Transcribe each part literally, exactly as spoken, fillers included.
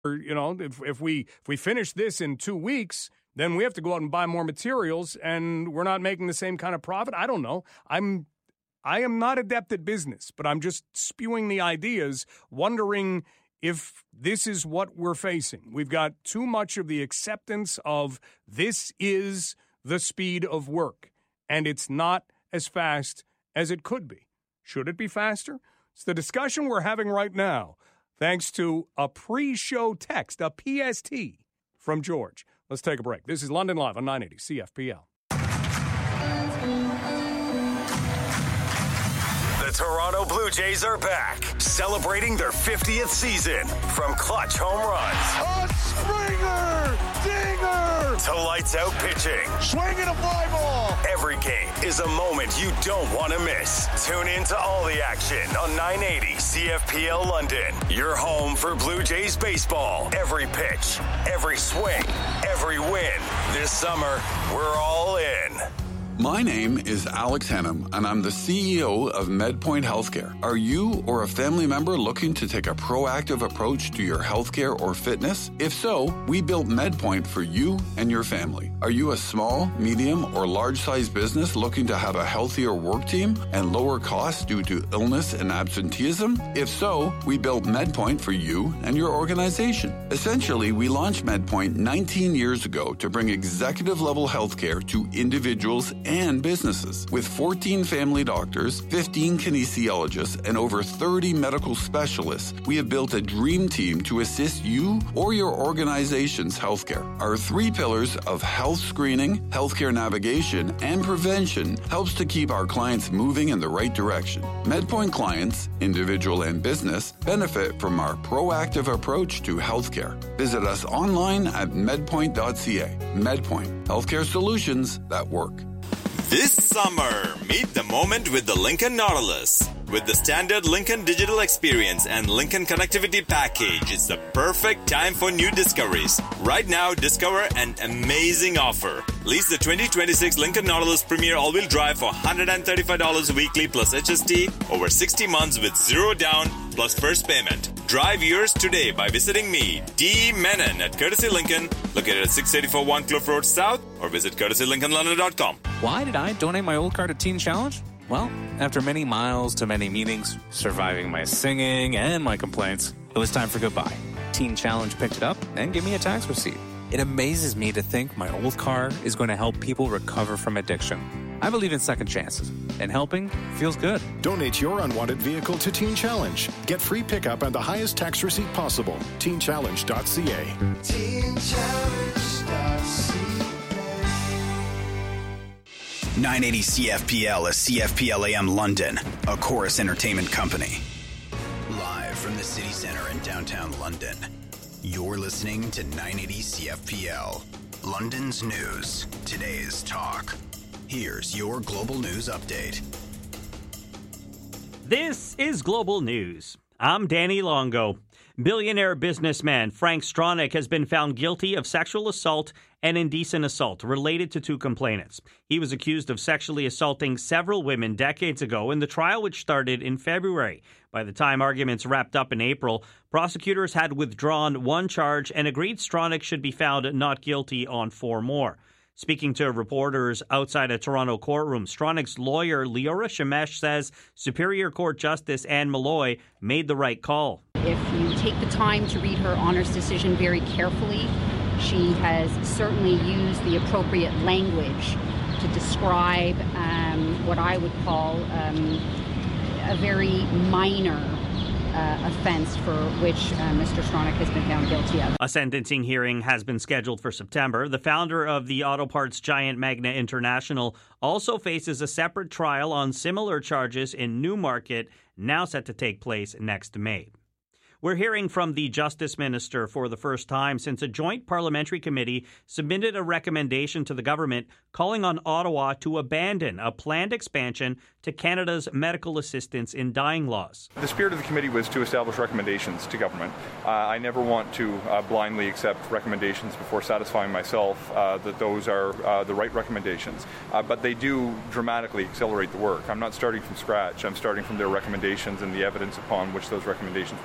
You know, if if we if we finish this in two weeks, then we have to go out and buy more materials, and we're not making the same kind of profit. I don't know. I'm I am not adept at business, but I'm just spewing the ideas, wondering if this is what we're facing. We've got too much of the acceptance of this is the speed of work, and it's not as fast as it could be. Should it be faster? It's the discussion we're having right now, thanks to a pre-show text, a P S T from George. Let's take a break. This is London Live on nine eighty C F P L. The Toronto Blue Jays are back, celebrating their fiftieth season. From clutch home runs, a Springer, dinger, to lights out pitching, swinging a fly ball. Every game is a moment you don't want to miss. Tune in to all the action on nine eighty C F P L London. Your home for Blue Jays baseball. Every pitch, every swing, every win. This summer, we're all in. My name is Alex Hannum, and I'm the C E O of MedPoint Healthcare. Are you or a family member looking to take a proactive approach to your healthcare or fitness? If so, we built MedPoint for you and your family. Are you a small, medium, or large-sized business looking to have a healthier work team and lower costs due to illness and absenteeism? If so, we built MedPoint for you and your organization. Essentially, we launched MedPoint nineteen years ago to bring executive-level healthcare to individuals and businesses. With fourteen family doctors, fifteen kinesiologists, and over thirty medical specialists, we have built a dream team to assist you or your organization's healthcare. Our three pillars of health screening, healthcare navigation, and prevention helps to keep our clients moving in the right direction. MedPoint clients, individual and business, benefit from our proactive approach to healthcare. Visit us online at medpoint dot c a. MedPoint, healthcare solutions that work. This summer, meet the moment with the Lincoln Nautilus. With the standard Lincoln Digital Experience and Lincoln Connectivity Package, it's the perfect time for new discoveries. Right now, discover an amazing offer. Lease the twenty twenty-six Lincoln Nautilus Premier All-Wheel Drive for one hundred thirty-five dollars weekly plus H S T over sixty months with zero down plus first payment. Drive yours today by visiting me, D. Menon, at Courtesy Lincoln, located at six eighty-four One Cliff Road South, or visit courtesy lincoln london dot com. Why did I donate my old car to Teen Challenge? Well, after many miles to many meetings, surviving my singing and my complaints, it was time for goodbye. Teen Challenge picked it up and gave me a tax receipt. It amazes me to think my old car is going to help people recover from addiction. I believe in second chances, and helping feels good. Donate your unwanted vehicle to Teen Challenge. Get free pickup and the highest tax receipt possible. teen challenge dot c a. teen challenge dot c a. nine eighty C F P L is C F P L A M London, a Chorus Entertainment company. Live from the city center in downtown London, you're listening to nine eighty C F P L, London's news, today's talk. Here's your global news update. This is Global News. I'm Danny Longo. Billionaire businessman Frank Stronach has been found guilty of sexual assault and indecent assault related to two complainants. He was accused of sexually assaulting several women decades ago in the trial, which started in February. By the time arguments wrapped up in April, prosecutors had withdrawn one charge and agreed Stronach should be found not guilty on four more. Speaking to reporters outside a Toronto courtroom, Stronach's lawyer, Leora Shemesh, says Superior Court Justice Anne Malloy made the right call. If you take the time to read her honor's decision very carefully, she has certainly used the appropriate language to describe um, what I would call um, a very minor Uh, offense for which uh, Mister Stronach has been found guilty of. A sentencing hearing has been scheduled for September. The founder of the auto parts giant Magna International also faces a separate trial on similar charges in Newmarket, now set to take place next May. We're hearing from the Justice Minister for the first time since a joint parliamentary committee submitted a recommendation to the government calling on Ottawa to abandon a planned expansion to Canada's medical assistance in dying laws. The spirit of the committee was to establish recommendations to government. Uh, I never want to uh, blindly accept recommendations before satisfying myself uh, that those are uh, the right recommendations. Uh, but they do dramatically accelerate the work. I'm not starting from scratch. I'm starting from their recommendations and the evidence upon which those recommendations were based.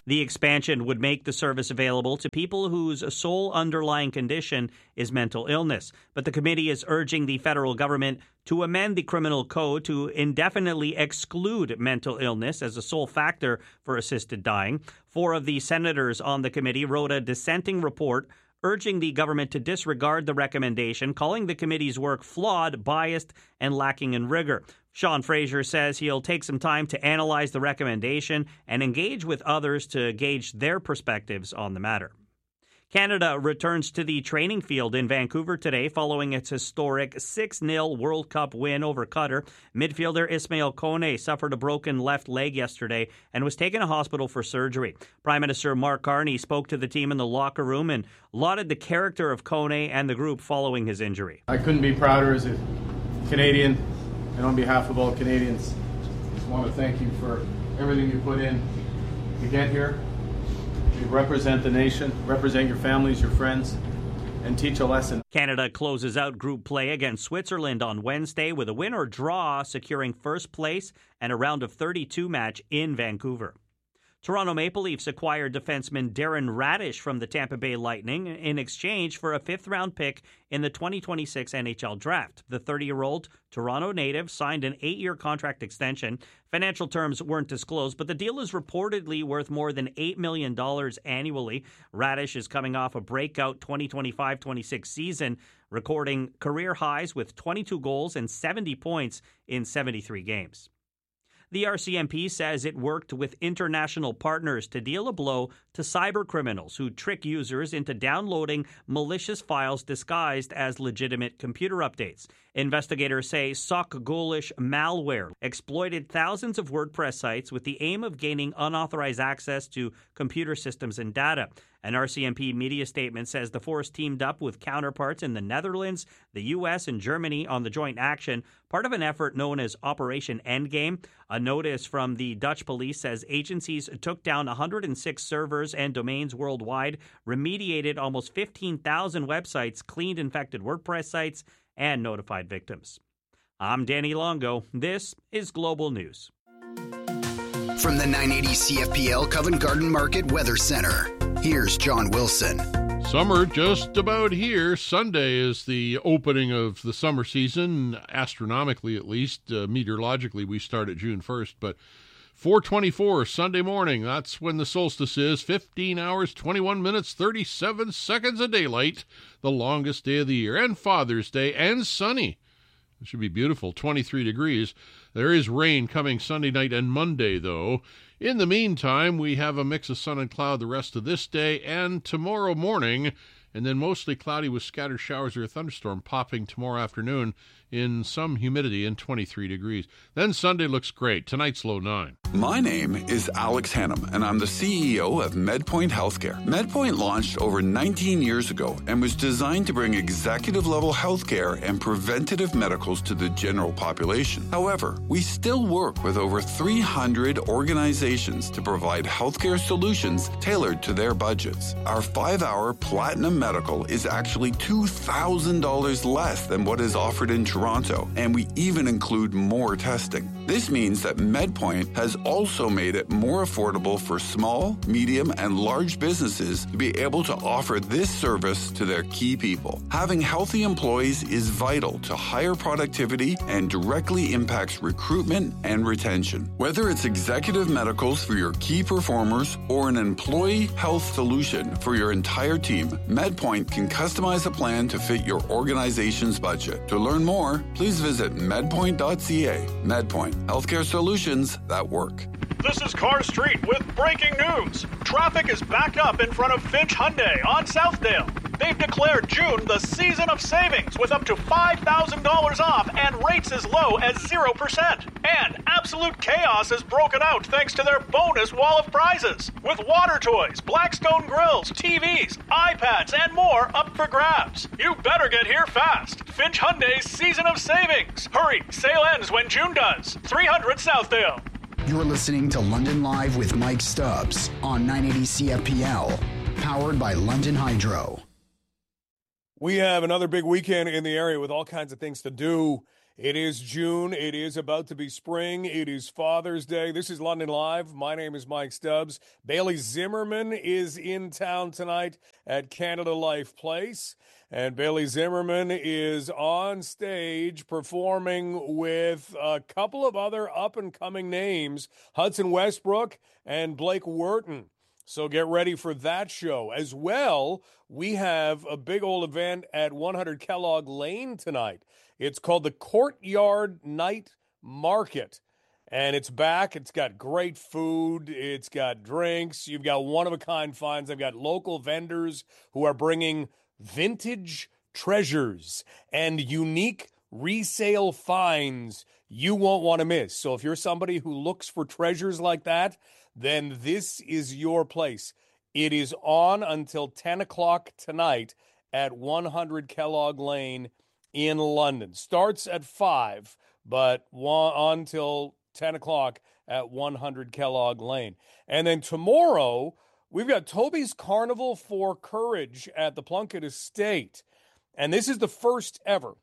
The expansion would make the service available to people whose sole underlying condition is mental illness. But the committee is urging the federal government to amend the criminal code to indefinitely exclude mental illness as a sole factor for assisted dying. Four of the senators on the committee wrote a dissenting report urging the government to disregard the recommendation, calling the committee's work flawed, biased, and lacking in rigor. Sean Fraser says he'll take some time to analyze the recommendation and engage with others to gauge their perspectives on the matter. Canada returns to the training field in Vancouver today following its historic six nil World Cup win over Qatar. Midfielder Ismail Kone suffered a broken left leg yesterday and was taken to hospital for surgery. Prime Minister Mark Carney spoke to the team in the locker room and lauded the character of Kone and the group following his injury. I couldn't be prouder as a Canadian, and on behalf of all Canadians, I just want to thank you for everything you put in to get here. You represent the nation, represent your families, your friends, and teach a lesson. Canada closes out group play against Switzerland on Wednesday with a win or draw, securing first place and a round of thirty-two match in Vancouver. Toronto Maple Leafs acquired defenseman Darren Raddysh from the Tampa Bay Lightning in exchange for a fifth-round pick in the twenty twenty-six N H L Draft. The thirty-year-old Toronto native signed an eight-year contract extension. Financial terms weren't disclosed, but the deal is reportedly worth more than eight million dollars annually. Raddysh is coming off a breakout twenty twenty-five twenty-six season, recording career highs with twenty-two goals and seventy points in seventy-three games. The R C M P says it worked with international partners to deal a blow to cyber criminals who trick users into downloading malicious files disguised as legitimate computer updates. Investigators say sock-ghoulish malware exploited thousands of WordPress sites with the aim of gaining unauthorized access to computer systems and data. An R C M P media statement says the force teamed up with counterparts in the Netherlands, the U S, and Germany on the joint action, part of an effort known as Operation Endgame. A notice from the Dutch police says agencies took down one hundred six servers and domains worldwide, remediated almost fifteen thousand websites, cleaned infected WordPress sites, and notified victims. I'm Danny Longo. This is Global News. From the nine eighty C F P L Covent Garden Market Weather Center, here's John Wilson. Summer just about here. Sunday is the opening of the summer season, astronomically at least. Uh, meteorologically, we start at June first, but four twenty-four Sunday morning, that's when the solstice is. fifteen hours, twenty-one minutes, thirty-seven seconds of daylight, the longest day of the year, and Father's Day, and sunny. It should be beautiful, twenty-three degrees. There is rain coming Sunday night and Monday, though. In the meantime, we have a mix of sun and cloud the rest of this day and tomorrow morning, and then mostly cloudy with scattered showers or a thunderstorm popping tomorrow afternoon in some humidity and twenty-three degrees. Then Sunday looks great. Tonight's low nine. My name is Alex Hannum, and I'm the C E O of MedPoint Healthcare. MedPoint launched over nineteen years ago and was designed to bring executive-level healthcare and preventative medicals to the general population. However, we still work with over three hundred organizations to provide healthcare solutions tailored to their budgets. Our five-hour Platinum Medical is actually two thousand dollars less than what is offered in Toronto, and we even include more testing. This means that MedPoint has also made it more affordable for small, medium, and large businesses to be able to offer this service to their key people. Having healthy employees is vital to higher productivity and directly impacts recruitment and retention. Whether it's executive medicals for your key performers or an employee health solution for your entire team, MedPoint can customize a plan to fit your organization's budget. To learn more, please visit medpoint dot c a. MedPoint, healthcare solutions that work. This is Car Street with breaking news. Traffic is backed up in front of Finch Hyundai on Southdale. They've declared June the season of savings with up to five thousand dollars off and rates as low as zero percent. And absolute chaos has broken out thanks to their bonus wall of prizes. With water toys, Blackstone grills, T Vs, iPads, and more up for grabs. You better get here fast. Finch Hyundai's season of savings. Hurry, sale ends when June does. three hundred Southdale. You're listening to London Live with Mike Stubbs on nine eighty C F P L, powered by London Hydro. We have another big weekend in the area with all kinds of things to do It is June. It is about to be spring. It is Father's Day. This is London Live. My name is Mike Stubbs. Bailey Zimmerman is in town tonight at Canada Life Place. And Bailey Zimmerman is on stage performing with a couple of other up-and-coming names, Hudson Westbrook and Blake Wharton. So get ready for that show. As well, we have a big old event at one hundred Kellogg Lane tonight. It's called the Courtyard Night Market, and it's back. It's got great food. It's got drinks. You've got one-of-a-kind finds. I've got local vendors who are bringing vintage treasures and unique resale finds you won't want to miss. So if you're somebody who looks for treasures like that, then this is your place. It is on until ten o'clock tonight at one hundred Kellogg Lane in London. Starts at five, but one, on till ten o'clock at one hundred Kellogg Lane. And then tomorrow, we've got Toby's Carnival for Courage at the Plunkett Estate. And this is the first ever.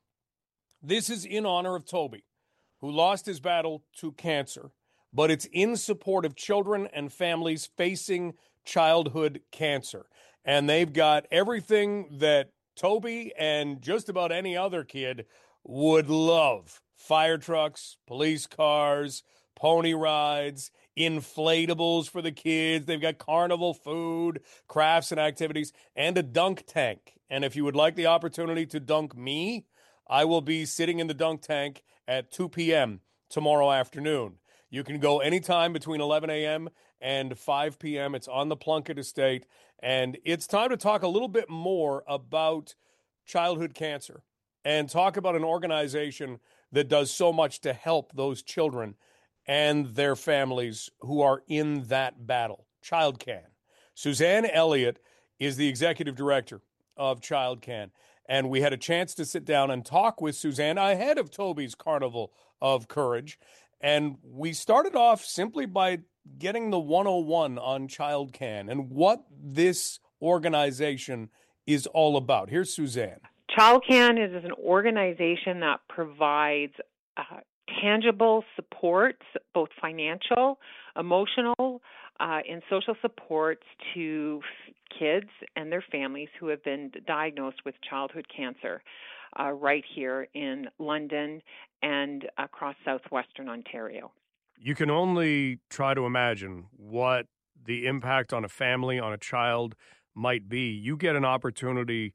This is in honor of Toby, who lost his battle to cancer. But it's in support of children and families facing childhood cancer. And they've got everything that Toby and just about any other kid would love. Fire trucks, police cars, pony rides, inflatables for the kids. They've got carnival food, crafts and activities, and a dunk tank. And if you would like the opportunity to dunk me, I will be sitting in the dunk tank at two p.m. tomorrow afternoon. You can go anytime between eleven a.m. and five p.m. It's on the Plunkett Estate. And it's time to talk a little bit more about childhood cancer and talk about an organization that does so much to help those children and their families who are in that battle, ChildCan. Suzanne Elliott is the executive director of ChildCan. And we had a chance to sit down and talk with Suzanne ahead of Toby's Carnival of Courage. And we started off simply by getting the one oh one on ChildCan and what this organization is all about. Here's Suzanne. ChildCan is an organization that provides uh, tangible supports, both financial, emotional, uh, and social supports to f- kids and their families who have been diagnosed with childhood cancer uh, right here in London and across southwestern Ontario. You can only try to imagine what the impact on a family, on a child might be. You get an opportunity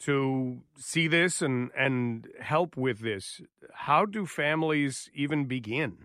to see this and, and help with this. How do families even begin?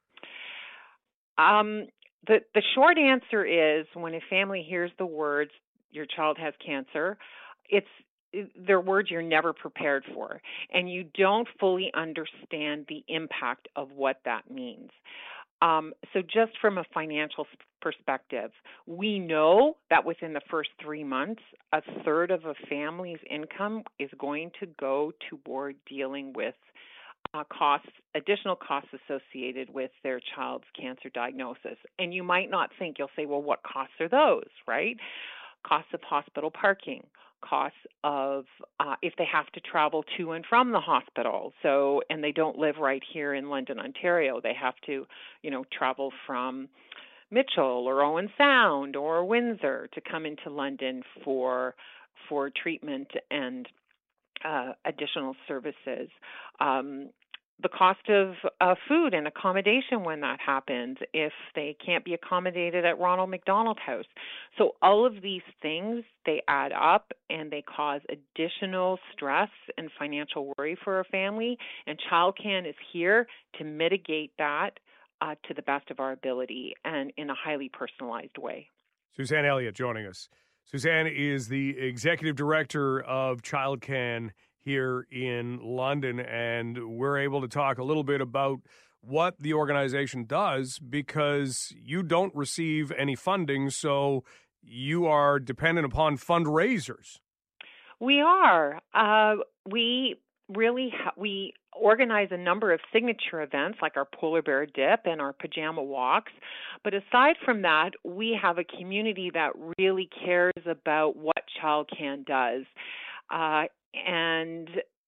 Um, the, the short answer is when a family hears the words, your child has cancer, it's they're words you're never prepared for, and you don't fully understand the impact of what that means. Um, so just from a financial perspective, we know that within the first three months, a third of a family's income is going to go toward dealing with uh, costs, additional costs associated with their child's cancer diagnosis. And you might not think, you'll say, well, what costs are those, right? Costs of hospital parking, costs of uh, if they have to travel to and from the hospital. So, and they don't live right here in London, Ontario. They have to, you know, travel from Mitchell or Owen Sound or Windsor to come into London for for treatment and uh, additional services. Um, the cost of uh, food and accommodation when that happens, if they can't be accommodated at Ronald McDonald House. So all of these things, they add up and they cause additional stress and financial worry for a family. And ChildCan is here to mitigate that uh, to the best of our ability and in a highly personalized way. Suzanne Elliott joining us. Suzanne is the executive director of ChildCan here in London, and we're able to talk a little bit about what the organization does because you don't receive any funding, so you are dependent upon fundraisers. We are. Uh, we really ha- we organize a number of signature events like our Polar Bear Dip and our Pajama Walks. But aside from that, we have a community that really cares about what ChildCan does. Uh, and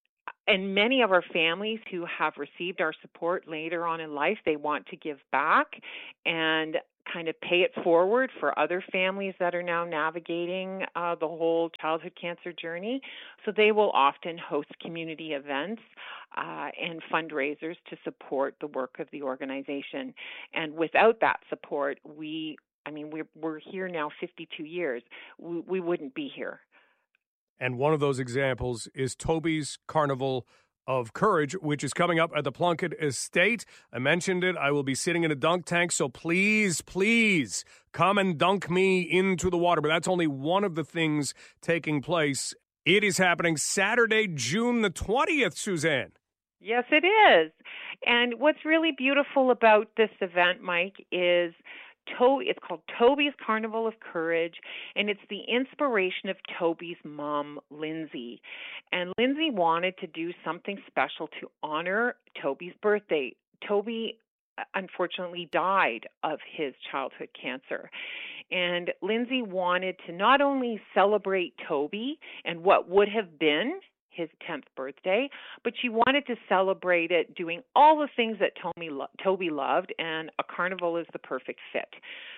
and many of our families who have received our support later on in life, they want to give back and kind of pay it forward for other families that are now navigating uh, the whole childhood cancer journey. So they will often host community events uh, and fundraisers to support the work of the organization. And without that support, we, I mean, we're, we're here now fifty-two years. We, we wouldn't be here. And one of those examples is Toby's Carnival of Courage, which is coming up at the Plunkett Estate. I mentioned it. I will be sitting in a dunk tank, so please, please come and dunk me into the water. But that's only one of the things taking place. It is happening Saturday, June the twentieth, Suzanne. Yes, it is. And what's really beautiful about this event, Mike, is To- it's called Toby's Carnival of Courage, and it's the inspiration of Toby's mom, Lindsay. And Lindsay wanted to do something special to honor Toby's birthday. Toby, unfortunately, died of his childhood cancer. And Lindsay wanted to not only celebrate Toby and what would have been his tenth birthday, but she wanted to celebrate it doing all the things that Toby, lo- Toby loved, and a carnival is the perfect fit.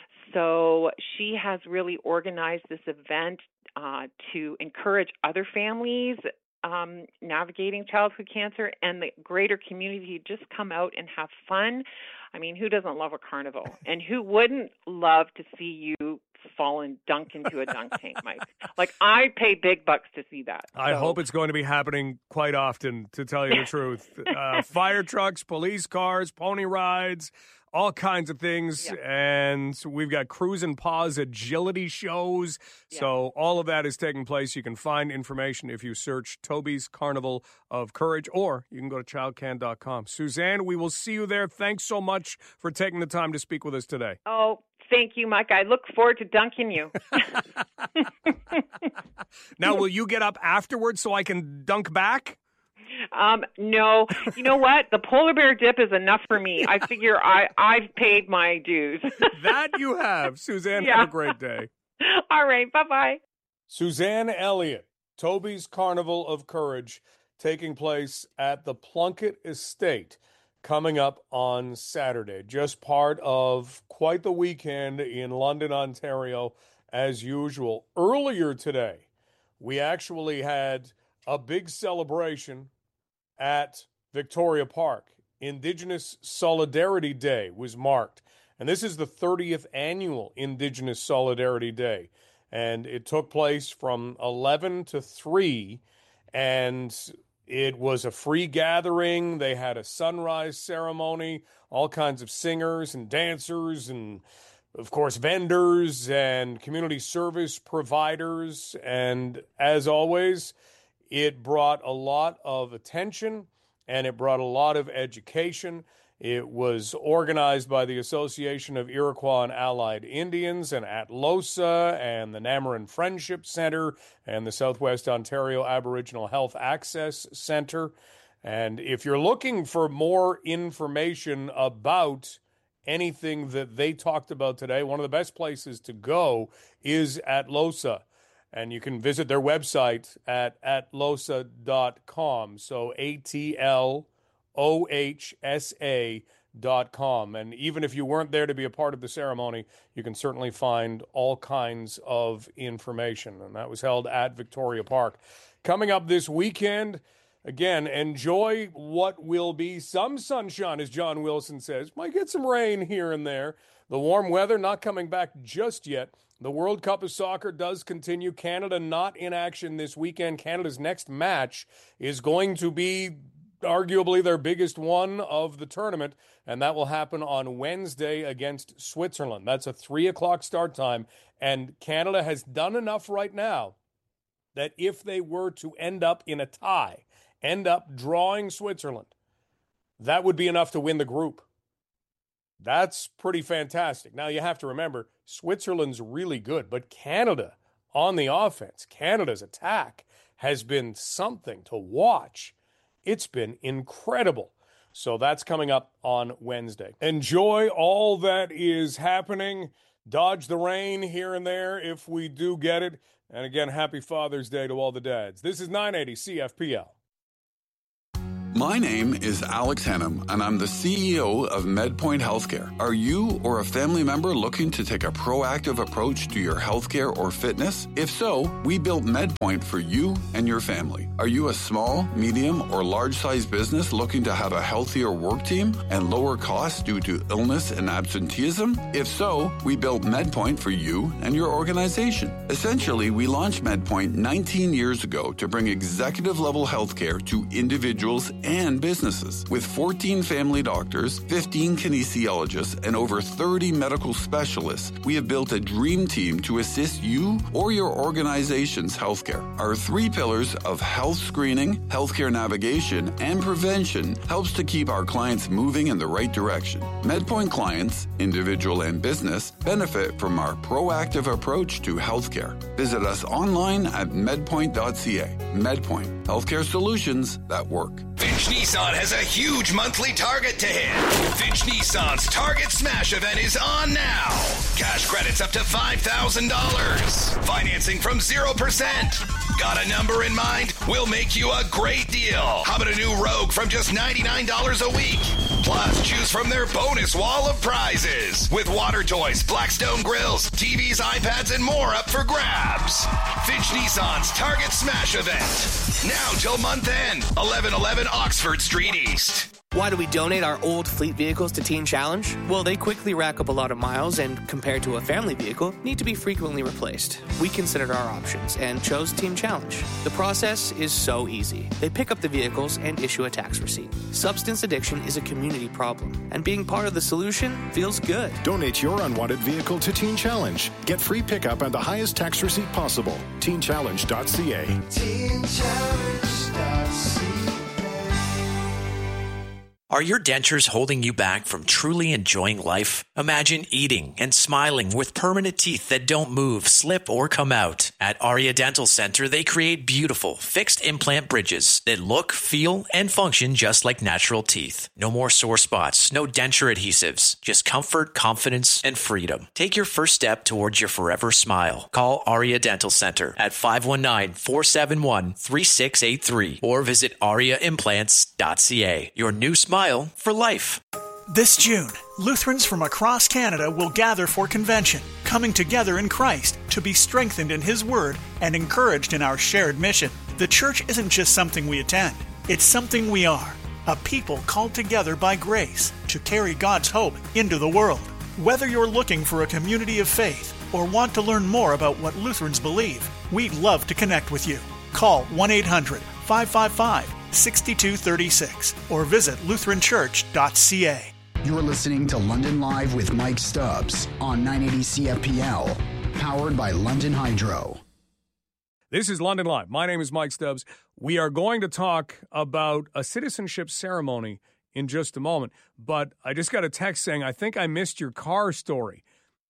So she has really organized this event uh, to encourage other families um, navigating childhood cancer and the greater community to just come out and have fun. I mean, who doesn't love a carnival? And who wouldn't love to see you fall and dunk into a dunk tank, Mike? Like, I pay big bucks to see that. I so. hope it's going to be happening quite often, to tell you the truth. Uh, fire trucks, police cars, pony rides, all kinds of things. Yeah. And we've got Cruise and Pause agility shows. Yeah. So all of that is taking place. You can find information if you search Toby's Carnival of Courage, or you can go to child can dot com. Suzanne, we will see you there. Thanks so much for taking the time to speak with us today. Oh, thank you, Mike. I look forward to dunking you. Now, will you get up afterwards so I can dunk back? Um, no. You know what? The polar bear dip is enough for me. I figure I, I've paid my dues. That you have. Suzanne, yeah. have a great day. All right. Bye-bye. Suzanne Elliott, Toby's Carnival of Courage, taking place at the Plunkett Estate, coming up on Saturday. Just part of quite the weekend in London, Ontario, as usual. Earlier today, we actually had a big celebration at Victoria Park. Indigenous Solidarity Day was marked. And this is the thirtieth annual Indigenous Solidarity Day. And it took place from eleven to three. And it was a free gathering. They had a sunrise ceremony, all kinds of singers and dancers and, of course, vendors and community service providers. And as always, it brought a lot of attention and it brought a lot of education. It was organized by the Association of Iroquois and Allied Indians and ATLOSA and the Namarin Friendship Center and the Southwest Ontario Aboriginal Health Access Center. And if you're looking for more information about anything that they talked about today, one of the best places to go is ATLOSA. And you can visit their website at atlosa dot com. So A T L O H S A dot com. And even if you weren't there to be a part of the ceremony, you can certainly find all kinds of information. And that was held at Victoria Park. Coming up this weekend, again, enjoy what will be some sunshine, as John Wilson says. Might get some rain here and there. The warm weather not coming back just yet. The World Cup of Soccer does continue. Canada not in action this weekend. Canada's next match is going to be arguably their biggest one of the tournament, and that will happen on Wednesday against Switzerland. That's a three o'clock start time, and Canada has done enough right now that if they were to end up in a tie, end up drawing Switzerland, that would be enough to win the group. That's pretty fantastic. Now, you have to remember, Switzerland's really good, but Canada on the offense, Canada's attack has been something to watch. It's been incredible. So that's coming up on Wednesday. Enjoy all that is happening. Dodge the rain here and there if we do get it. And again, happy Father's Day to all the dads. This is nine eighty C F P L. My name is Alex Hannum, and I'm the C E O of MedPoint Healthcare. Are you or a family member looking to take a proactive approach to your healthcare or fitness? If so, we built MedPoint for you and your family. Are you a small, medium, or large-sized business looking to have a healthier work team and lower costs due to illness and absenteeism? If so, we built MedPoint for you and your organization. Essentially, we launched MedPoint nineteen years ago to bring executive-level healthcare to individuals and businesses. With fourteen family doctors, fifteen kinesiologists, and over thirty medical specialists, we have built a dream team to assist you or your organization's healthcare. Our three pillars of health screening, healthcare navigation, and prevention helps to keep our clients moving in the right direction. MedPoint clients, individual and business, benefit from our proactive approach to healthcare. Visit us online at medpoint dot c a. MedPoint, healthcare solutions that work. Finch Nissan has a huge monthly target to hit. Finch Nissan's Target Smash event is on now. Cash credits up to five thousand dollars. Financing from zero percent. Got a number in mind? We'll make you a great deal. How about a new Rogue from just ninety-nine dollars a week? Plus, choose from their bonus wall of prizes with water toys, Blackstone grills, T Vs, iPads, and more up for grabs. Finch Nissan's Target Smash event. Now till month end, eleven eleven Oxford Street East. Why do we donate our old fleet vehicles to Teen Challenge? Well, they quickly rack up a lot of miles and, compared to a family vehicle, need to be frequently replaced. We considered our options and chose Teen Challenge. The process is so easy. They pick up the vehicles and issue a tax receipt. Substance addiction is a community problem, and being part of the solution feels good. Donate your unwanted vehicle to Teen Challenge. Get free pickup and the highest tax receipt possible. teen challenge dot c a. teen challenge dot c a. Are your dentures holding you back from truly enjoying life? Imagine eating and smiling with permanent teeth that don't move, slip, or come out. At Aria Dental Center, they create beautiful, fixed implant bridges that look, feel, and function just like natural teeth. No more sore spots, no denture adhesives, just comfort, confidence, and freedom. Take your first step towards your forever smile. Call Aria Dental Center at five one nine, four seven one, three six eight three or visit aria implants dot c a. Your new smile for life. This June, Lutherans from across Canada will gather for convention, coming together in Christ to be strengthened in His Word and encouraged in our shared mission. The church isn't just something we attend, it's something we are, a people called together by grace to carry God's hope into the world. Whether you're looking for a community of faith or want to learn more about what Lutherans believe, we'd love to connect with you. Call one eight hundred, five five five, six two three six or visit lutheran church dot c a. You're listening to London Live with Mike Stubbs on nine eighty C F P L, powered by London Hydro. This is London Live. My name is Mike Stubbs. We are going to talk about a citizenship ceremony in just a moment, but I just got a text saying, I think I missed your car story.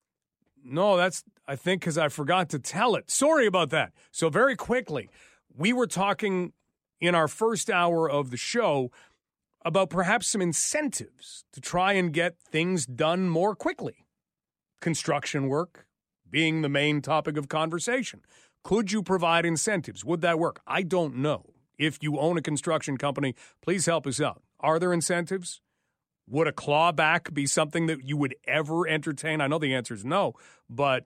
No, that's, I think, because I forgot to tell it. Sorry about that. So very quickly, we were talking in our first hour of the show about perhaps some incentives to try and get things done more quickly. Construction work being the main topic of conversation. Could you provide incentives? Would that work? I don't know. If you own a construction company, please help us out. Are there incentives? Would a clawback be something that you would ever entertain? I know the answer is no, but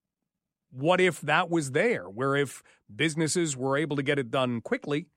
what if that was there, where if businesses were able to get it done quickly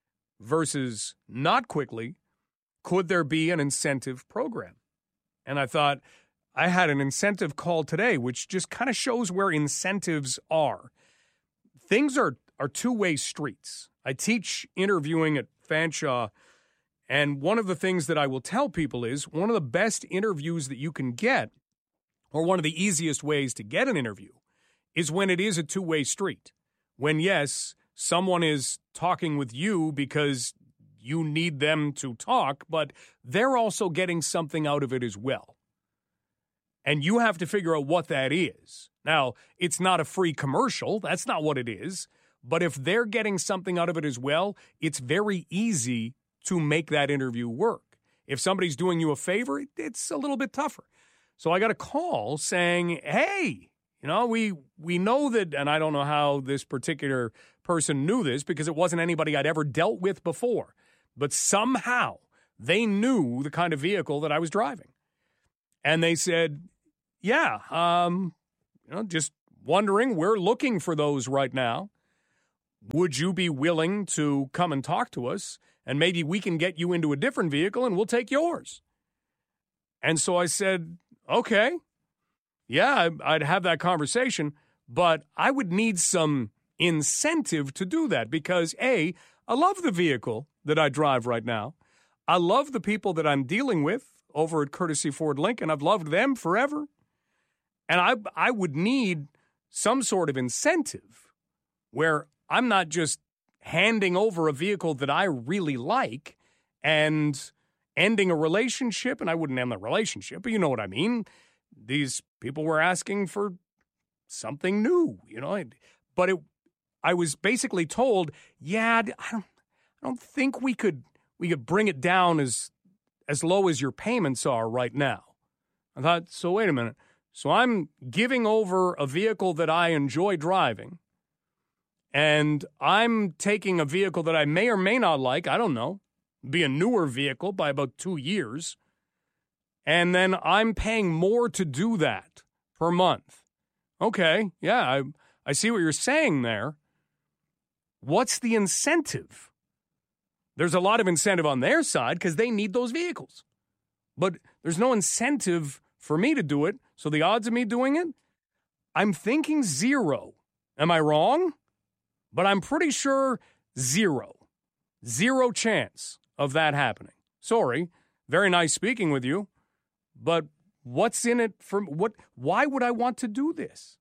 versus not quickly, could there be an incentive program? And I thought, I had an incentive call today, which just kind of shows where incentives are. Things are, are two-way streets. I teach interviewing at Fanshawe, and one of the things that I will tell people is one of the best interviews that you can get, or one of the easiest ways to get an interview, is when it is a two-way street. When, yes, someone is talking with you because you need them to talk, but they're also getting something out of it as well. And you have to figure out what that is. Now, it's not a free commercial. That's not what it is. But if they're getting something out of it as well, it's very easy to make that interview work. If somebody's doing you a favor, it's a little bit tougher. So I got a call saying, hey, you know, we we know that, and I don't know how this particular person knew this because it wasn't anybody I'd ever dealt with before. but somehow they knew the kind of vehicle that I was driving. And they said, yeah, um, you know, just wondering, we're looking for those right now. Would you be willing to come and talk to us? And maybe we can get you into a different vehicle and we'll take yours. And so I said, okay, yeah, I'd have that conversation, but I would need some incentive to do that because, A, I love the vehicle that I drive right now. I love the people that I'm dealing with over at Courtesy Ford Lincoln. I've loved them forever. And I, I would need some sort of incentive where I'm not just handing over a vehicle that I really like and ending a relationship, and I wouldn't end the relationship, but you know what I mean. These people were asking for something new, you know, but it, I was basically told, yeah, I don't, I don't think we could, we could bring it down as, as low as your payments are right now. I thought, so wait a minute. So I'm giving over a vehicle that I enjoy driving, and I'm taking a vehicle that I may or may not like, I don't know, be a newer vehicle by about two years, and then I'm paying more to do that per month. Okay, yeah, I, I see what you're saying there. What's the incentive? There's a lot of incentive on their side because they need those vehicles. But there's no incentive for me to do it, so the odds of me doing it, I'm thinking zero. Am I wrong? But I'm pretty sure zero. Zero chance of that happening. Sorry, very nice speaking with you, but what's in it for what? Why would I want to do this?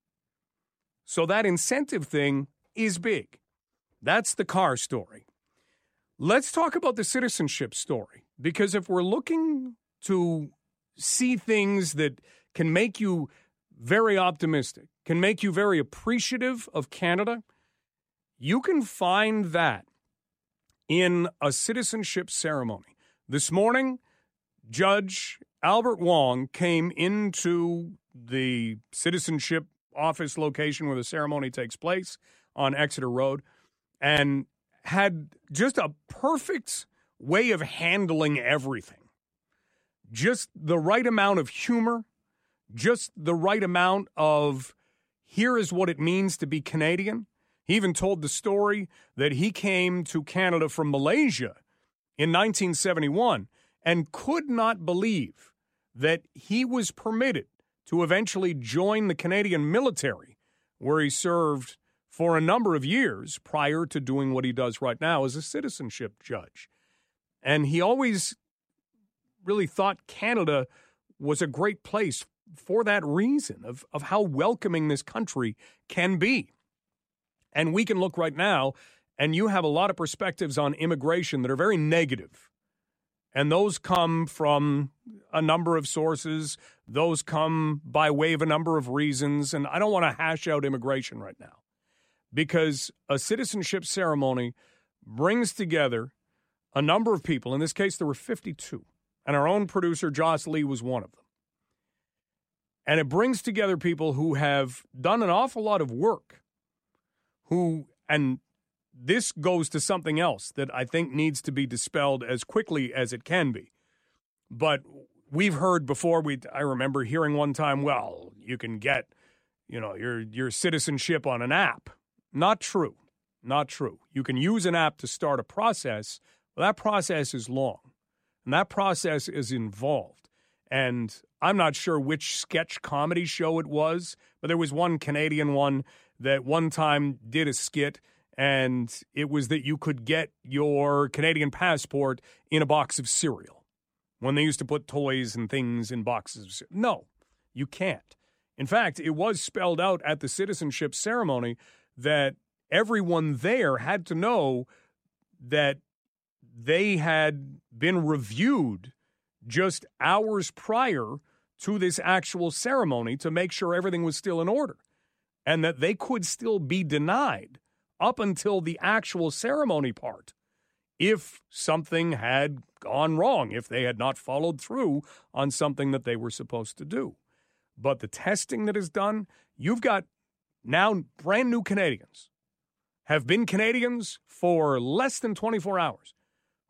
So that incentive thing is big. That's the car story. Let's talk about the citizenship story, because if we're looking to see things that can make you very optimistic, can make you very appreciative of Canada, you can find that in a citizenship ceremony. This morning, Judge Albert Wong came into the citizenship office location where the ceremony takes place on Exeter Road and had just a perfect way of handling everything. Just the right amount of humor, just the right amount of here is what it means to be Canadian. He even told the story that he came to Canada from Malaysia in nineteen seventy-one and could not believe that he was permitted to eventually join the Canadian military, where he served for a number of years prior to doing what he does right now as a citizenship judge. And he always really thought Canada was a great place for that reason of, of how welcoming this country can be. And we can look right now, and you have a lot of perspectives on immigration that are very negative. And those come from a number of sources. Those come by way of a number of reasons. And I don't want to hash out immigration right now, because a citizenship ceremony brings together a number of people. In this case, there were fifty-two. And our own producer, Joss Lee, was one of them. And it brings together people who have done an awful lot of work. Who, and this goes to something else that I think needs to be dispelled as quickly as it can be. But we've heard before, we I remember hearing one time, well, you can get, you know, your your citizenship on an app. Not true. Not true. You can use an app to start a process, but that process is long. And that process is involved. And I'm not sure which sketch comedy show it was, but there was one Canadian one that one time did a skit, and it was that you could get your Canadian passport in a box of cereal when they used to put toys and things in boxes of cereal. No, you can't. In fact, it was spelled out at the citizenship ceremony that everyone there had to know that they had been reviewed just hours prior to this actual ceremony to make sure everything was still in order, and that they could still be denied up until the actual ceremony part if something had gone wrong, if they had not followed through on something that they were supposed to do. But the testing that is done, you've got now brand new Canadians, have been Canadians for less than twenty-four hours,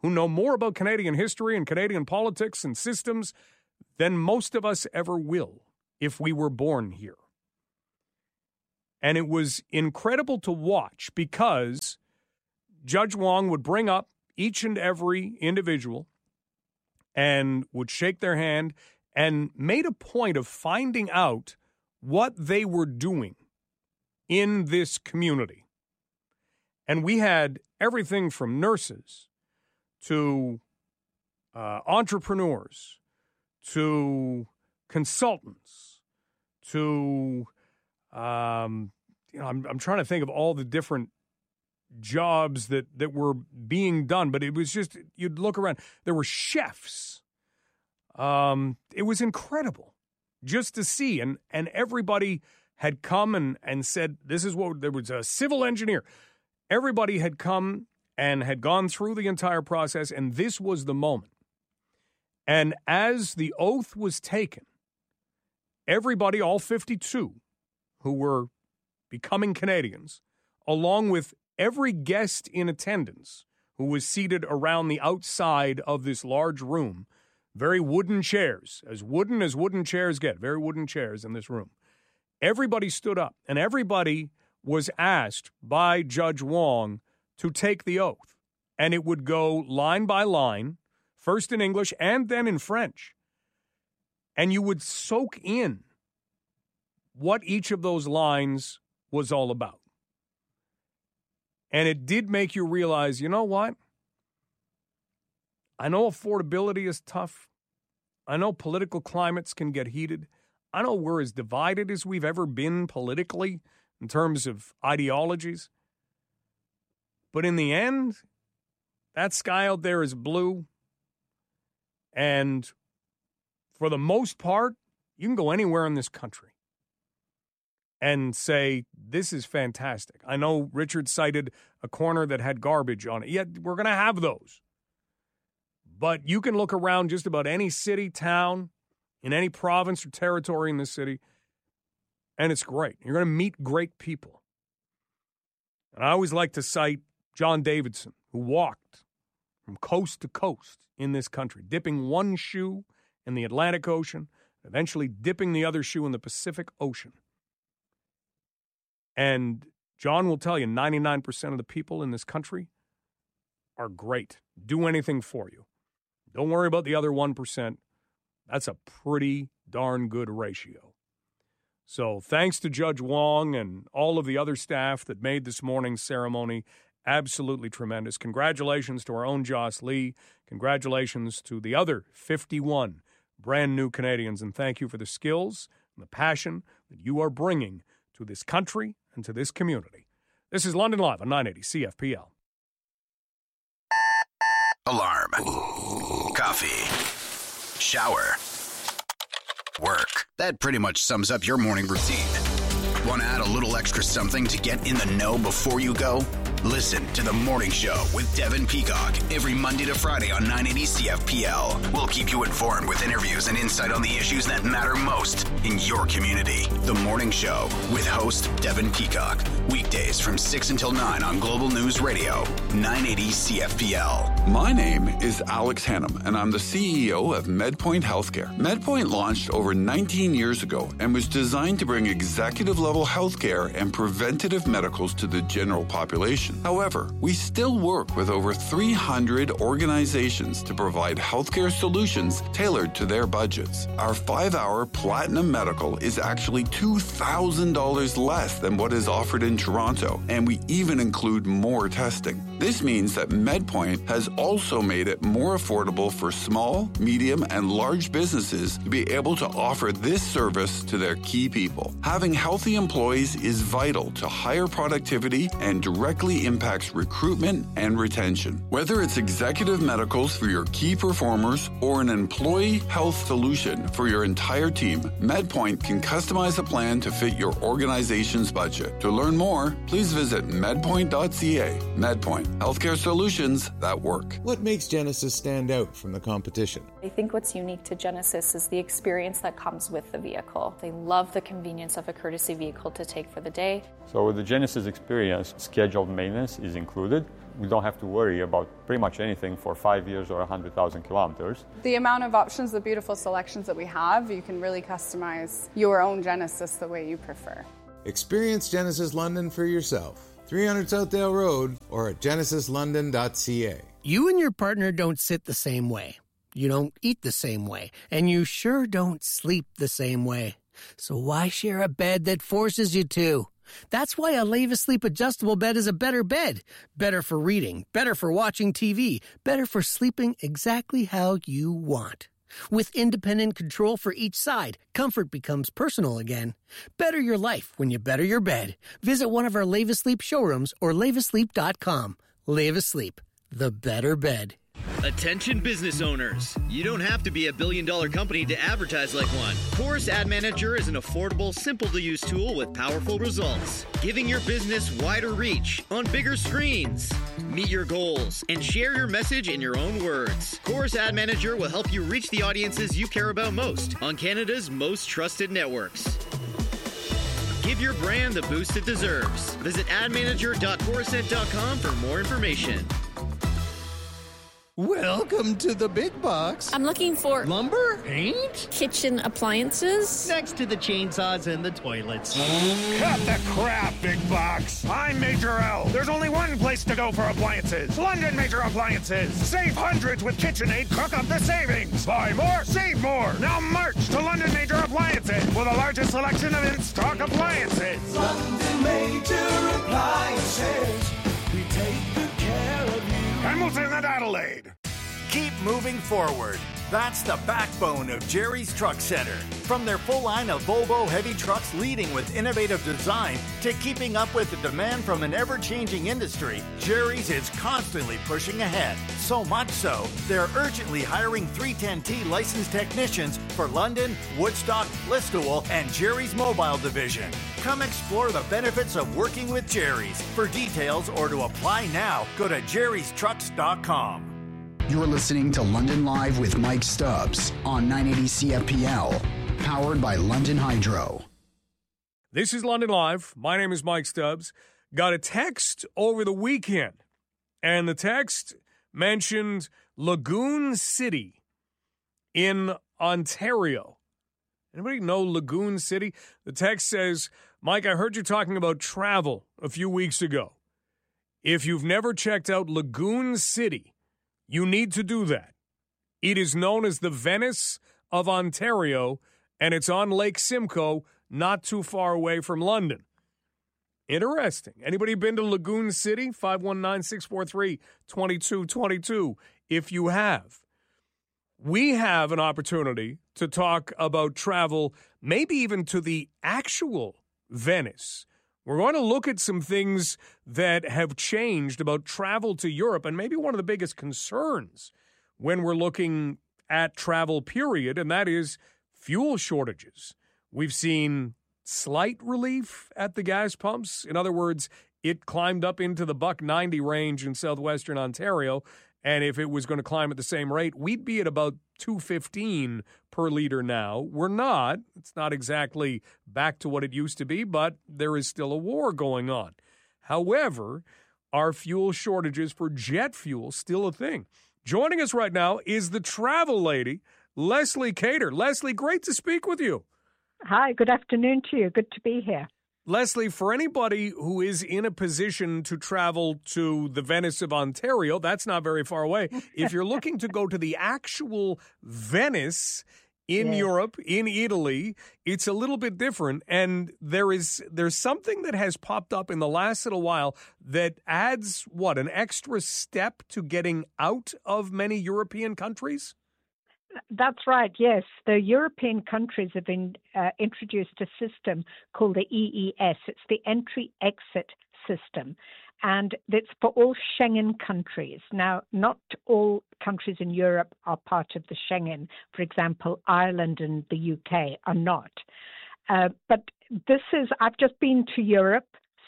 who know more about Canadian history and Canadian politics and systems than most of us ever will if we were born here. And it was incredible to watch because Judge Wong would bring up each and every individual and would shake their hand and made a point of finding out what they were doing in this community. And we had everything from nurses to uh, entrepreneurs to consultants to, um, you know, I'm, I'm trying to think of all the different jobs that, that were being done, but it was just, you'd look around, there were chefs. Um, it was incredible just to see. And, and everybody had come and, and said, this is what, there was a civil engineer. Everybody had come and had gone through the entire process, and this was the moment. And as the oath was taken, everybody, all fifty-two who were becoming Canadians, along with every guest in attendance who was seated around the outside of this large room, very wooden chairs, as wooden as wooden chairs get, very wooden chairs in this room. Everybody stood up, and everybody was asked by Judge Wong to take the oath. And it would go line by line, first in English and then in French. And you would soak in what each of those lines was all about. And it did make you realize, you know what? I know affordability is tough. I know political climates can get heated. I know we're as divided as we've ever been politically in terms of ideologies. But in the end, that sky out there is blue. And for the most part, you can go anywhere in this country and say, this is fantastic. I know Richard cited a corner that had garbage on it. Yeah, we're going to have those. But you can look around just about any city, town, in any province or territory in this city, and it's great. You're going to meet great people. And I always like to cite John Davidson, who walked from coast to coast in this country, dipping one shoe in the Atlantic Ocean, eventually dipping the other shoe in the Pacific Ocean. And John will tell you ninety-nine percent of the people in this country are great. Do anything for you. Don't worry about the other one percent. That's a pretty darn good ratio. So thanks to Judge Wong and all of the other staff that made this morning's ceremony absolutely tremendous. Congratulations to our own Joss Lee. Congratulations to the other fifty-one brand new Canadians. And thank you for the skills and the passion that you are bringing to this country and to this community. This is London Live on nine eighty C F P L. Alarm. Coffee. Shower. Work. That pretty much sums up your morning routine. Want to add a little extra something to get in the know before you go? Listen to The Morning Show with Devin Peacock every Monday to Friday on nine eighty C F P L. We'll keep you informed with interviews and insight on the issues that matter most in your community. The Morning Show with host Devin Peacock. Weekdays from six until nine on Global News Radio, nine eighty C F P L. My name is Alex Hannum, and I'm the C E O of MedPoint Healthcare. MedPoint launched over nineteen years ago and was designed to bring executive-level healthcare and preventative medicals to the general population. However, we still work with over three hundred organizations to provide healthcare solutions tailored to their budgets. Our five-hour Platinum Medical is actually two thousand dollars less than what is offered in Toronto, and we even include more testing. This means that MedPoint has also made it more affordable for small, medium, and large businesses to be able to offer this service to their key people. Having healthy employees is vital to higher productivity and directly impacts recruitment and retention. Whether it's executive medicals for your key performers or an employee health solution for your entire team, MedPoint can customize a plan to fit your organization's budget. To learn more, please visit medpoint dot c a. MedPoint. Healthcare solutions that work. What makes Genesis stand out from the competition? I think what's unique to Genesis is the experience that comes with the vehicle. They love the convenience of a courtesy vehicle to take for the day. So with the Genesis experience, scheduled maintenance is included. We don't have to worry about pretty much anything for five years or one hundred thousand kilometers. The amount of options, the beautiful selections that we have, you can really customize your own Genesis the way you prefer. Experience Genesis London for yourself. three hundred Southdale Road or at genesis london dot c a. You and your partner don't sit the same way. You don't eat the same way. And you sure don't sleep the same way. So why share a bed that forces you to? That's why a Leva Sleep adjustable bed is a better bed. Better for reading, better for watching T V, better for sleeping exactly how you want. With independent control for each side, comfort becomes personal again. Better your life when you better your bed. Visit one of our Leva Sleep showrooms or leva sleep dot com. Leva Sleep, the better bed. Attention business owners. You don't have to be a billion dollar company to advertise like one. Chorus Ad Manager is an affordable, simple to use tool with powerful results, giving your business wider reach on bigger screens. Meet your goals and share your message in your own words. Chorus Ad Manager will help you reach the audiences you care about most on Canada's most trusted networks. Give your brand the boost it deserves. Visit ad manager dot chorused dot com for more information. Welcome to the big box. I'm looking for lumber, paint, kitchen appliances. Next to the chainsaws and the toilets. Cut the crap, big box. I'm Major L. There's only one place to go for appliances. London Major Appliances. Save hundreds with KitchenAid. Cook up the savings. Buy more, save more. Now march to London Major Appliances for the largest selection of in-stock appliances. London Major Appliances. We take good care of you. Hamilton and Adelaide. Keep moving forward. That's the backbone of Jerry's Truck Center. From their full line of Volvo heavy trucks leading with innovative design to keeping up with the demand from an ever-changing industry, Jerry's is constantly pushing ahead. So much so, they're urgently hiring three ten T licensed technicians for London, Woodstock, Listowel, and Jerry's Mobile Division. Come explore the benefits of working with Jerry's. For details or to apply now, go to jerrys trucks dot com. You're listening to London Live with Mike Stubbs on nine eighty C F P L, powered by London Hydro. This is London Live. My name is Mike Stubbs. Got a text over the weekend, and the text mentioned Lagoon City in Ontario. Anybody know Lagoon City? The text says, Mike, I heard you talking about travel a few weeks ago. If you've never checked out Lagoon City, you need to do that. It is known as the Venice of Ontario, and it's on Lake Simcoe, not too far away from London. Interesting. Anybody been to Lagoon City? five one nine, six four three, two two two two if you have. We have an opportunity to talk about travel, maybe even to the actual Venice. We're going to look at some things that have changed about travel to Europe, and maybe one of the biggest concerns when we're looking at travel, period, and that is fuel shortages. We've seen slight relief at the gas pumps. In other words, it climbed up into the buck ninety range in southwestern Ontario, and if it was going to climb at the same rate, we'd be at about two fifteen per liter now. We're not. It's not exactly back to what it used to be, but there is still a war going on. However, are fuel shortages for jet fuel still a thing? Joining us right now is the travel lady, Leslie Cater. Leslie, great to speak with you. Hi, good afternoon to you. Good to be here. Leslie, for anybody who is in a position to travel to the Venice of Ontario, that's not very far away. If you're looking to go to the actual Venice in yeah. Europe, in Italy, it's a little bit different. And there is there's something that has popped up in the last little while that adds, what, an extra step to getting out of many European countries? That's right, yes. The European countries have been uh, introduced a system called the E E S. It's the Entry-Exit System, and it's for all Schengen countries. Now, not all countries in Europe are part of the Schengen. For example, Ireland and the U K are not. Uh, but this is, I've just been to Europe,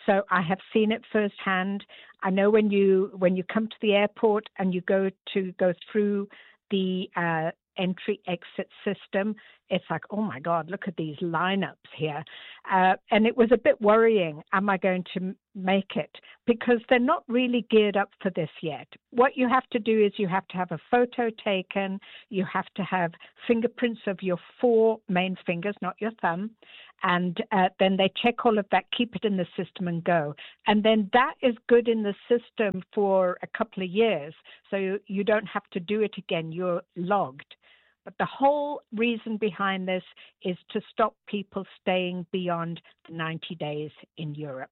So I have seen it firsthand. I know when you when you come to the airport and you go to go through the uh, entry exit system, it's like, oh my God, look at these lineups here. Uh, and it was a bit worrying. Am I going to make it? Because they're not really geared up for this yet. What you have to do is you have to have a photo taken. You have to have fingerprints of your four main fingers, not your thumb. And uh, then they check all of that, keep it in the system and go. And then that is good in the system for a couple of years. So you, you don't have to do it again. You're logged. But the whole reason behind this is to stop people staying beyond ninety days in Europe.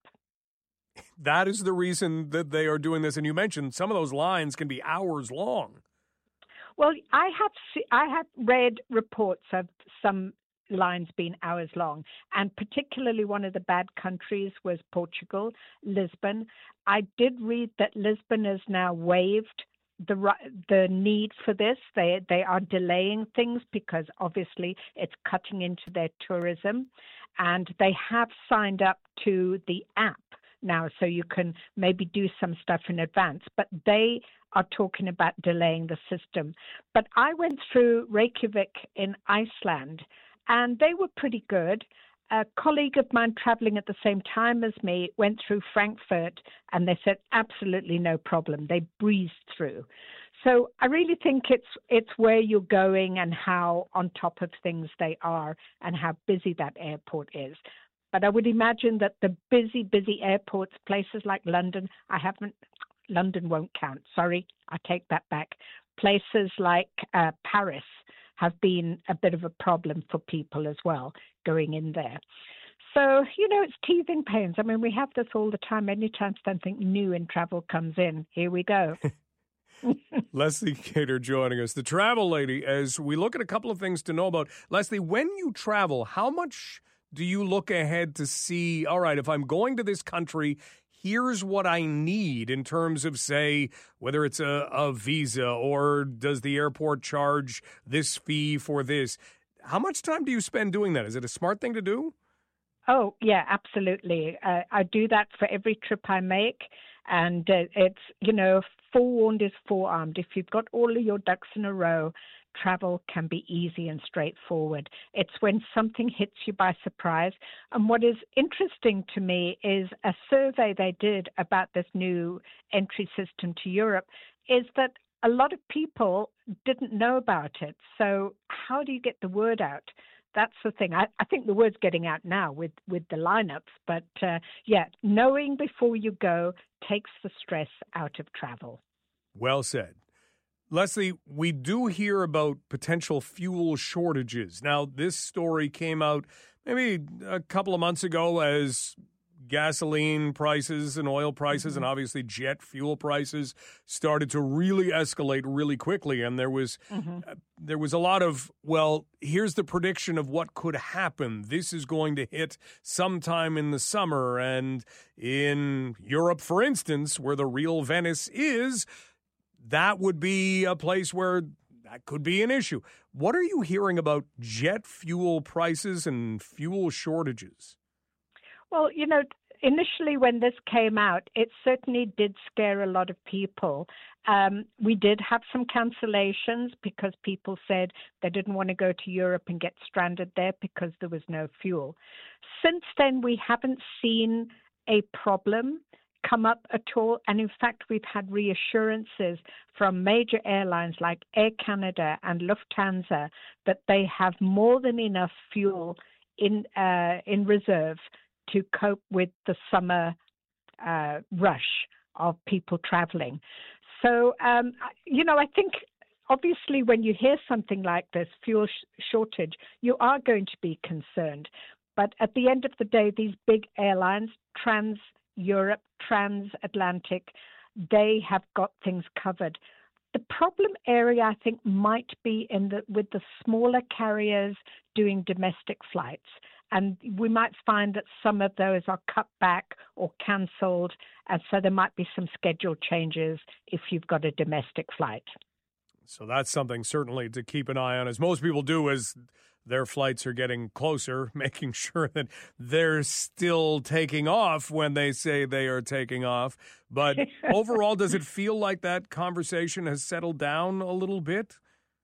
That is the reason that they are doing this. And you mentioned some of those lines can be hours long. Well, I have se- I have read reports of some lines being hours long, and particularly one of the bad countries was Portugal, Lisbon. I did read that Lisbon has now waived the the need for this. They they are delaying things because obviously it's cutting into their tourism, and they have signed up to the app now, so you can maybe do some stuff in advance, but they are talking about delaying the system. But I went through Reykjavik in Iceland, and they were pretty good. A colleague of mine traveling at the same time as me went through Frankfurt, and they said absolutely no problem. They breezed through. So I really think it's it's where you're going and how on top of things they are and how busy that airport is. But I would imagine that the busy, busy airports, places like London, I haven't, London won't count. Sorry, I take that back. Places like uh, Paris have been a bit of a problem for people as well going in there. So, you know, it's teething pains. I mean, we have this all the time. Anytime something new in travel comes in, here we go. Leslie Cater joining us, the travel lady, as we look at a couple of things to know about. Leslie, when you travel, how much do you look ahead to see, all right, if I'm going to this country, here's what I need in terms of, say, whether it's a, a visa or does the airport charge this fee for this? How much time do you spend doing that? Is it a smart thing to do? Oh, yeah, absolutely. Uh, I do that for every trip I make. And uh, it's, you know, forewarned is forearmed. If you've got all of your ducks in a row, travel can be easy and straightforward. It's when something hits you by surprise. And what is interesting to me is a survey they did about this new entry system to Europe is that a lot of people didn't know about it. So how do you get the word out? That's the thing. I, I think the word's getting out now with, with the lineups. But, uh, yeah, knowing before you go takes the stress out of travel. Well said. Leslie, we do hear about potential fuel shortages. Now, this story came out maybe a couple of months ago as gasoline prices and oil prices mm-hmm. and obviously jet fuel prices started to really escalate really quickly. And there was mm-hmm. uh, there was a lot of, well, here's the prediction of what could happen. This is going to hit sometime in the summer. And in Europe, for instance, where the real Venice is, that would be a place where that could be an issue. What are you hearing about jet fuel prices and fuel shortages? Well, you know, initially when this came out, it certainly did scare a lot of people. Um, we did have some cancellations because people said they didn't want to go to Europe and get stranded there because there was no fuel. Since then, we haven't seen a problem come up at all. And in fact, we've had reassurances from major airlines like Air Canada and Lufthansa that they have more than enough fuel in uh, in reserve to cope with the summer uh, rush of people traveling. So, um, you know, I think obviously when you hear something like this, fuel sh- shortage, you are going to be concerned. But at the end of the day, these big airlines, Trans Europe, transatlantic, they have got things covered. The problem area, I think, might be in the with the smaller carriers doing domestic flights. And we might find that some of those are cut back or cancelled. And so there might be some schedule changes if you've got a domestic flight. So that's something certainly to keep an eye on, as most people do as their flights are getting closer, making sure that they're still taking off when they say they are taking off. But overall, does it feel like that conversation has settled down a little bit?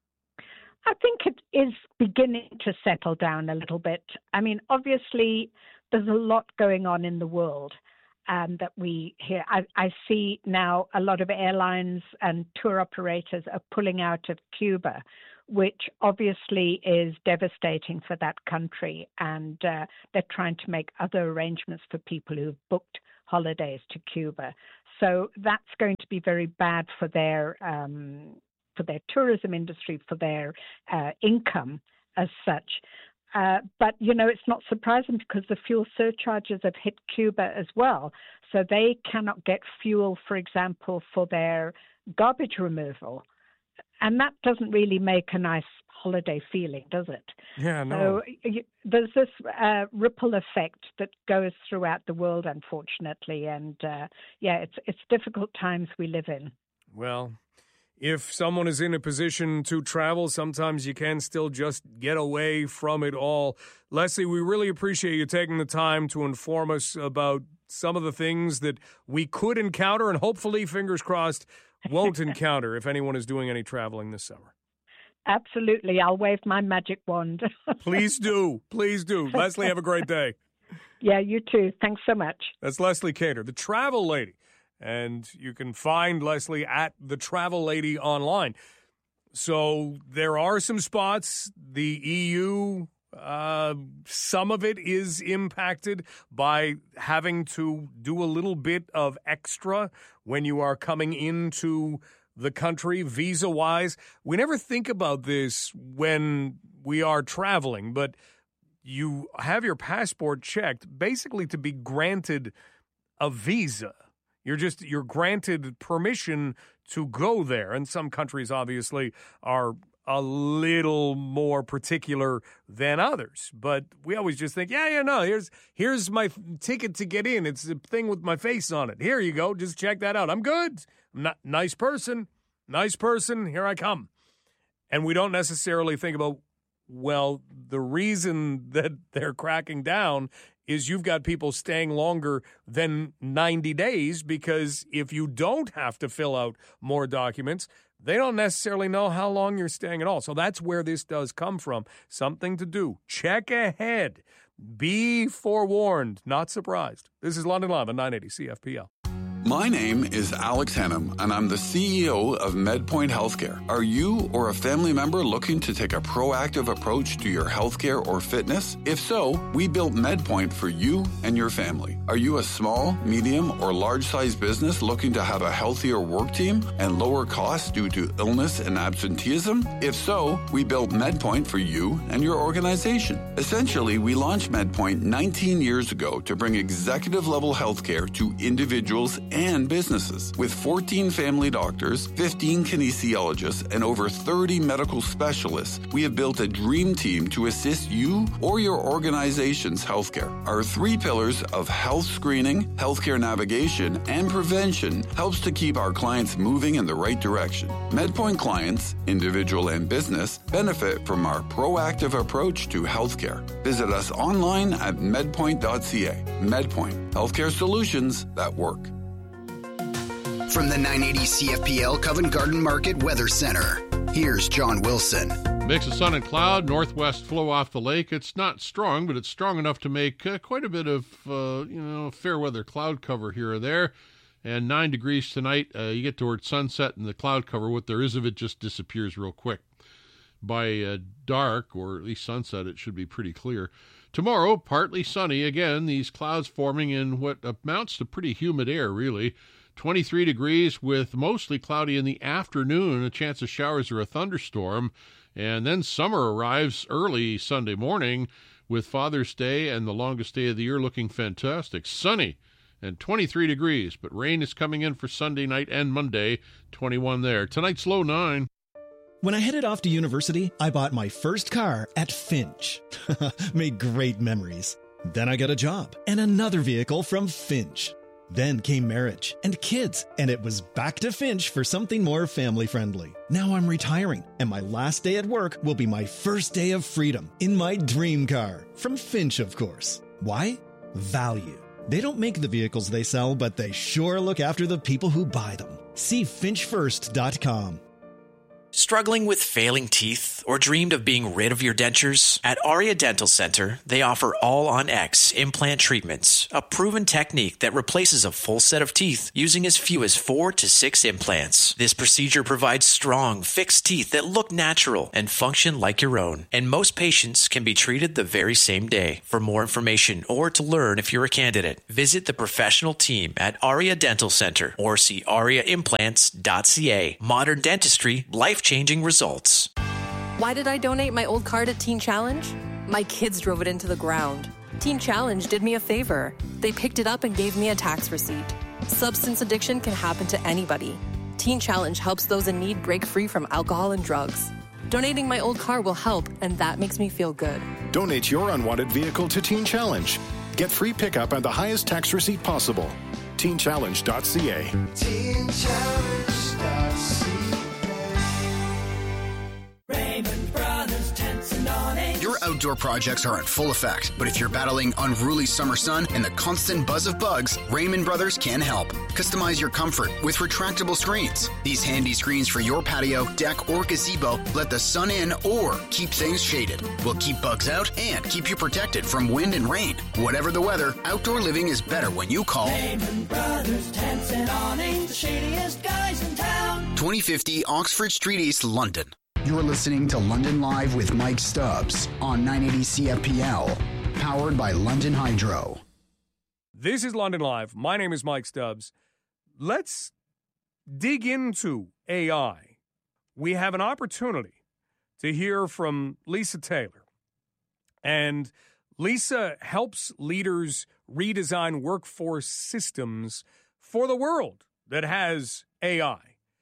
I think it is beginning to settle down a little bit. I mean, obviously, there's a lot going on in the world um, that we hear. I, I see now a lot of airlines and tour operators are pulling out of Cuba, which obviously is devastating for that country. And uh, they're trying to make other arrangements for people who've booked holidays to Cuba. So that's going to be very bad for their um, for their tourism industry, for their uh, income as such. Uh, but, you know, it's not surprising because the fuel surcharges have hit Cuba as well. So they cannot get fuel, for example, for their garbage removal. And that doesn't really make a nice holiday feeling, does it? Yeah, no. So you, there's this uh, ripple effect that goes throughout the world, unfortunately. And, uh, yeah, it's it's difficult times we live in. Well, if someone is in a position to travel, sometimes you can still just get away from it all. Leslie, we really appreciate you taking the time to inform us about some of the things that we could encounter and hopefully, fingers crossed, won't encounter if anyone is doing any traveling this summer. Absolutely. I'll wave my magic wand. Please do. Please do. Leslie, have a great day. Yeah, you too. Thanks so much. That's Leslie Cater, the travel lady. And you can find Leslie at The Travel Lady online. So there are some spots. The E U, uh, some of it is impacted by having to do a little bit of extra when you are coming into the country visa-wise. We never think about this when we are traveling, but you have your passport checked basically to be granted a visa. You're just, you're granted permission to go there. And some countries obviously are a little more particular than others. But we always just think, yeah, yeah, no, here's here's my ticket to get in. It's a thing with my face on it. Here you go. Just check that out. I'm good. I'm not, nice person. Nice person. Here I come. And we don't necessarily think about, well, the reason that they're cracking down is you've got people staying longer than ninety days because if you don't have to fill out more documents, they don't necessarily know how long you're staying at all. So that's where this does come from. Something to do. Check ahead. Be forewarned. Not surprised. This is London Live on nine eighty C F P L. My name is Alex Hennum, and I'm the C E O of MedPoint Healthcare. Are you or a family member looking to take a proactive approach to your healthcare or fitness? If so, we built MedPoint for you and your family. Are you a small, medium, or large-sized business looking to have a healthier work team and lower costs due to illness and absenteeism? If so, we built MedPoint for you and your organization. Essentially, we launched MedPoint nineteen years ago to bring executive-level healthcare to individuals and businesses. With fourteen family doctors, fifteen kinesiologists, and over thirty medical specialists, we have built a dream team to assist you or your organization's healthcare. Our three pillars of health screening, healthcare navigation, and prevention helps to keep our clients moving in the right direction. MedPoint clients, individual and business, benefit from our proactive approach to healthcare. Visit us online at medpoint dot c a. MedPoint, healthcare solutions that work. From the nine eighty C F P L Covent Garden Market Weather Center, here's John Wilson. Mix of sun and cloud, northwest flow off the lake. It's not strong, but it's strong enough to make uh, quite a bit of, uh, you know, fair weather cloud cover here or there. And nine degrees tonight. Uh, you get towards sunset and the cloud cover, what there is of it just disappears real quick. By uh, dark, or at least sunset, it should be pretty clear. Tomorrow, partly sunny. Again, these clouds forming in what amounts to pretty humid air, really. twenty-three degrees with mostly cloudy in the afternoon, a chance of showers or a thunderstorm. And then summer arrives early Sunday morning with Father's Day and the longest day of the year looking fantastic. Sunny and twenty-three degrees, but rain is coming in for Sunday night and Monday, twenty-one there. Tonight's low nine. When I headed off to university, I bought my first car at Finch. Made great memories. Then I got a job and another vehicle from Finch. Then came marriage and kids, and it was back to Finch for something more family-friendly. Now I'm retiring, and my last day at work will be my first day of freedom in my dream car. From Finch, of course. Why? Value. They don't make the vehicles they sell, but they sure look after the people who buy them. See finch first dot com. Struggling with failing teeth or dreamed of being rid of your dentures? At Aria Dental Center, they offer All-on-X implant treatments, a proven technique that replaces a full set of teeth using as few as four to six implants. This procedure provides strong, fixed teeth that look natural and function like your own, and most patients can be treated the very same day. For more information or to learn if you're a candidate, visit the professional team at Aria Dental Center or see aria implants dot c a. Modern dentistry, life changing results. Why did I donate my old car to Teen Challenge? My kids drove it into the ground. Teen Challenge did me a favor. They picked it up and gave me a tax receipt. Substance addiction can happen to anybody. Teen Challenge helps those in need break free from alcohol and drugs. Donating my old car will help, and that makes me feel good. Donate your unwanted vehicle to Teen Challenge. Get free pickup and the highest tax receipt possible. teen challenge dot c a. teen challenge dot c a. Raymond Brothers Tents and Awnings. Your outdoor projects are in full effect, but if you're battling unruly summer sun and the constant buzz of bugs, Raymond Brothers can help. Customize your comfort with retractable screens. These handy screens for your patio, deck, or gazebo let the sun in or keep things shaded. Will keep bugs out and keep you protected from wind and rain. Whatever the weather, outdoor living is better when you call Raymond Brothers Tents and Awnings, the shadiest guys in town. twenty fifty Oxford Street East, London. You're listening to London Live with Mike Stubbs on nine eighty C F P L, powered by London Hydro. This is London Live. My name is Mike Stubbs. Let's dig into A I. We have an opportunity to hear from Lisa Taylor. And Lisa helps leaders redesign workforce systems for the world that has A I.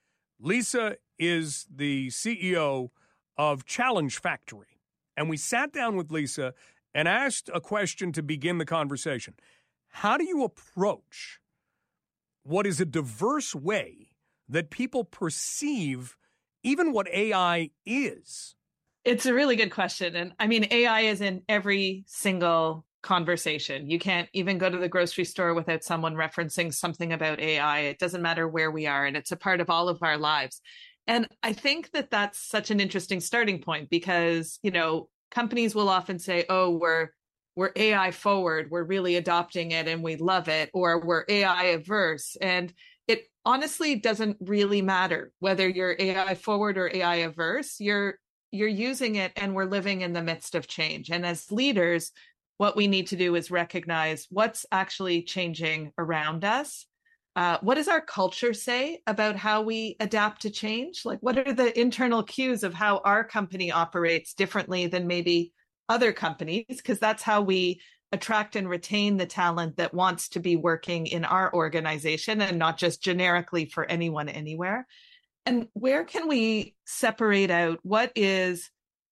Lisa is the C E O of Challenge Factory. And we sat down with Lisa and asked a question to begin the conversation. How do you approach what is a diverse way that people perceive even what A I is? It's a really good question. And I mean, A I is in every single conversation. You can't even go to the grocery store without someone referencing something about A I. It doesn't matter where we are, and it's a part of all of our lives. And I think that that's such an interesting starting point because, you know, companies will often say, oh, we're we're A I forward, we're really adopting it and we love it, or we're A I averse. And it honestly doesn't really matter whether you're A I forward or A I averse. You're you're using it and we're living in the midst of change. And as leaders, what we need to do is recognize what's actually changing around us. Uh, what does our culture say about how we adapt to change? Like, what are the internal cues of how our company operates differently than maybe other companies? Because that's how we attract and retain the talent that wants to be working in our organization and not just generically for anyone anywhere. And where can we separate out what is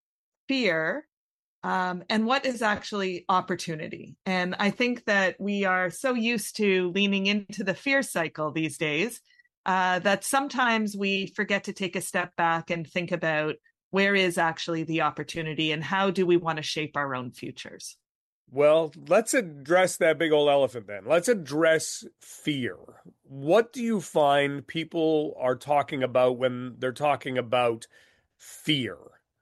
fear Um, and what is actually opportunity? And I think that we are so used to leaning into the fear cycle these days uh, that sometimes we forget to take a step back and think about where is actually the opportunity and how do we want to shape our own futures? Well, let's address that big old elephant then. Let's address fear. What do you find people are talking about when they're talking about fear?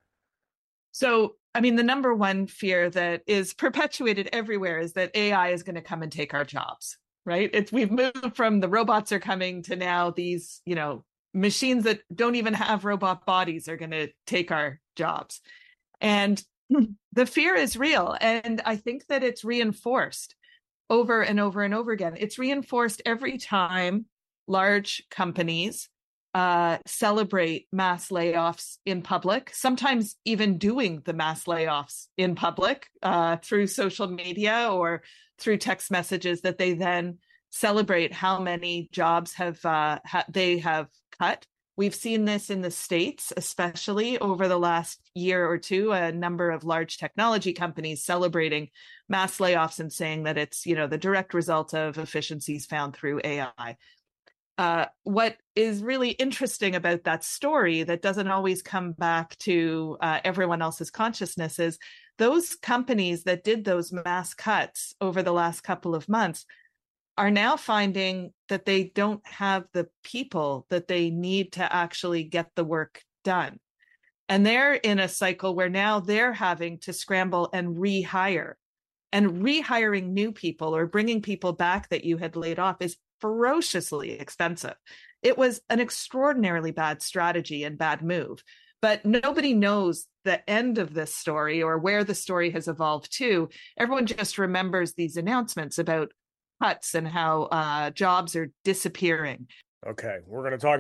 So, I mean, the number one fear that is perpetuated everywhere is that A I is going to come and take our jobs, right? It's we've moved from the robots are coming to now these, you know, machines that don't even have robot bodies are going to take our jobs. And the fear is real. And I think that it's reinforced over and over and over again. It's reinforced every time large companies uh, celebrate mass layoffs in public, sometimes even doing the mass layoffs in public uh, through social media or through text messages that they then celebrate how many jobs have uh, ha- they have cut We've seen this in the States, especially over the last year or two, a number of large technology companies celebrating mass layoffs and saying that it's, you know, the direct result of efficiencies found through A I. Uh, what is really interesting about that story that doesn't always come back to uh, everyone else's consciousness is those companies that did those mass cuts over the last couple of months are now finding that they don't have the people that they need to actually get the work done. And they're in a cycle where now they're having to scramble and rehire. And rehiring new people or bringing people back that you had laid off is ferociously expensive. It was an extraordinarily bad strategy and bad move. But nobody knows the end of this story or where the story has evolved to. Everyone just remembers these announcements about cuts and how uh, jobs are disappearing. Okay, we're going to talk